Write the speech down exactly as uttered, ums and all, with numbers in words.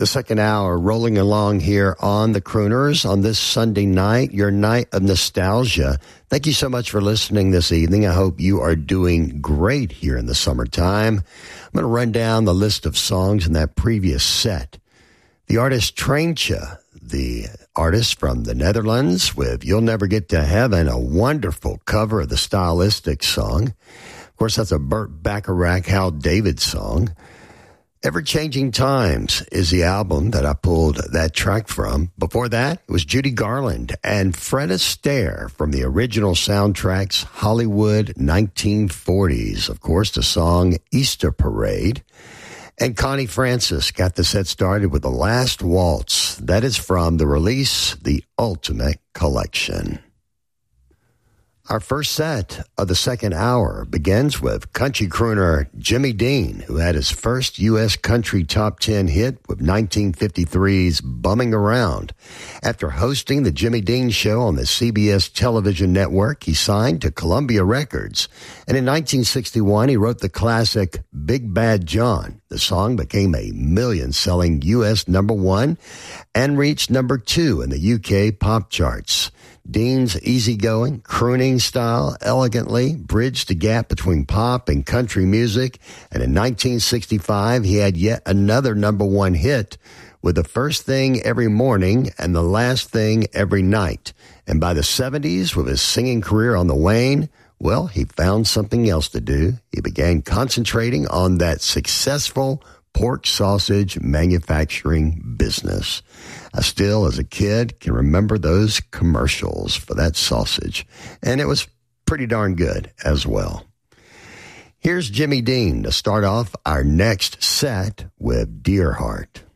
The second hour rolling along here on the Crooners on this Sunday night, your night of nostalgia. Thank you so much for listening this evening. I hope you are doing great here in the summertime. I'm going to run down the list of songs in that previous set. The artist Treintje, the artist from the Netherlands with You'll Never Get to Heaven, a wonderful cover of the stylistic song. Of course, that's a Burt Bacharach, Hal David song. Ever-Changing Times is the album that I pulled that track from. Before that, it was Judy Garland and Fred Astaire from the original soundtrack's Hollywood nineteen forties. Of course, the song Easter Parade. And Connie Francis got the set started with The Last Waltz. That is from the release, The Ultimate Collection. Our first set of the second hour begins with country crooner Jimmy Dean, who had his first U S country top ten hit with nineteen fifty-three's Bumming Around. After hosting the Jimmy Dean Show on the C B S television network, he signed to Columbia Records. And in nineteen sixty-one, he wrote the classic Big Bad John. The song became a million-selling U S number one and reached number two in the U K pop charts. Dean's easygoing, crooning style elegantly bridged the gap between pop and country music, and in nineteen sixty-five, he had yet another number one hit with The First Thing Every Morning and The Last Thing Every Night. And by the seventies, with his singing career on the wane, well, he found something else to do. He began concentrating on that successful pork sausage manufacturing business. I still, as a kid, can remember those commercials for that sausage, and it was pretty darn good as well. Here's Jimmy Dean to start off our next set with Dear Heart.